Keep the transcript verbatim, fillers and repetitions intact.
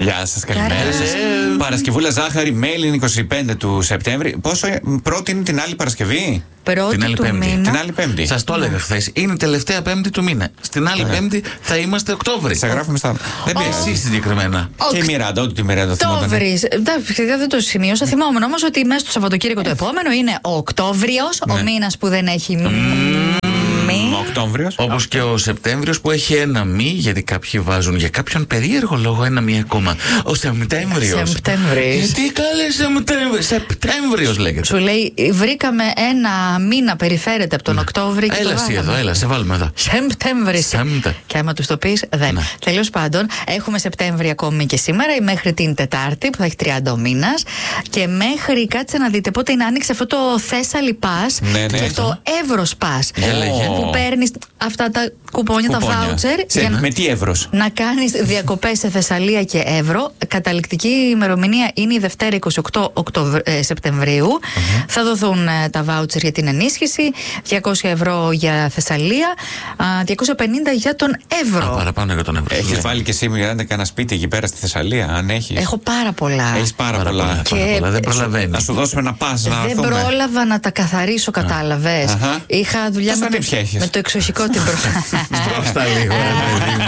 Γεια σας, καλημέρα σας. Παρασκευούλα Ζάχαρη, mail είναι είκοσι πέντε του Σεπτέμβρη. Πόσο πρώτη είναι την άλλη Παρασκευή? Πρώτη την άλλη του Πέμπτη. μήνα. Την άλλη Πέμπτη. Σας το έλεγα χθες. Είναι η τελευταία Πέμπτη του μήνα. Στην άλλη Πέμπτη θα είμαστε Οκτώβρη. Σε γράφουμε στα. Δεν πειράζει. Εσύ συγκεκριμένα. Και η Μιράντα, ό,τι τη Μιράντα θυμόταν. Οκτώβρης. Εντάξει, δεν το σημείωσα. Θυμόμουν όμως ότι μέσα στο Σαββατοκύριακο το επόμενο είναι ο Οκτώβριος, ο μήνας που δεν έχει μη. Οκτώβριος. Όπως και ο Σεπτέμβριος που έχει ένα μη, γιατί κάποιοι βάζουν για κάποιον περίεργο λόγο ένα μη ακόμα. Ο Σεπτέμβριος. Σεπτέμβρης. Γιατί καλέ Σεπτέμβριος. Σεπτέμβριος λέγεται. Σου λέει, βρήκαμε ένα μήνα περιφέρεται από τον Οκτώβρη και Έλα το εσύ βάλαμε. εδώ, έλα, σε βάλουμε εδώ. Σεπτέμβρη. Σέμπτε. Και άμα του το πει, δεν. Ναι. Τέλος πάντων, έχουμε Σεπτέμβρη ακόμη και σήμερα ή μέχρι την Τετάρτη που θα έχει τριάντα ο μήνας. Και μέχρι, κάτσε να δείτε πότε είναι, άνοιξε αυτό το Thessaly Pass Ναι, ναι. και το Evros Pass. Για λέγε. Που παίρνει αυτά τα κουπόνια, τα Κουπόνια. voucher. Σε- για να- Με τι εύρος? να κάνεις διακοπές σε Θεσσαλία και Εύρο. Καταληκτική ημερομηνία είναι η Δευτέρα εικοστή ογδόη Οκτωβ... ε, Σεπτεμβρίου. Mm-hmm. Θα δοθούν ε, τα voucher για την ενίσχυση, διακόσια ευρώ για Θεσσαλία, α, διακόσια πενήντα για τον Εύρο. Α, παραπάνω για τον Εύρο. Έχεις βάλει και εσύ, Μιράντα, κανένα σπίτι εκεί πέρα στη Θεσσαλία, αν έχεις? Έχω πάρα πολλά. Έχεις πάρα, Πάρα πολλά. πολλά, Και- πάρα πολλά. Δεν Να προλαβαίνει. σου δώσουμε ένα πας να Δεν έρθουμε. πρόλαβα να τα καθαρίσω, κατάλαβες. Αχα. Είχα δουλειά Τόσα με το, νύψια έχεις. με το εξοχικό την προ... Μπροστά λίγο, ρε παιδί μου.